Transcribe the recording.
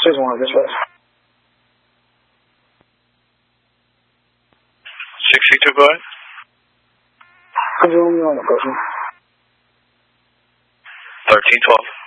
6-1, dispatch. 662, go ahead. Could you let me on the person? 1312.